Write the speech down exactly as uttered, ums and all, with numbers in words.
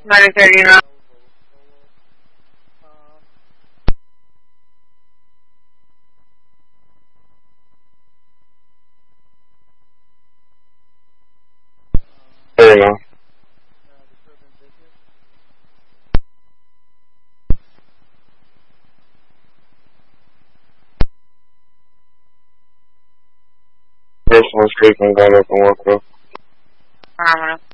nine thirty-nine. There you go. First one, street, and going up and walk up. I'm gonna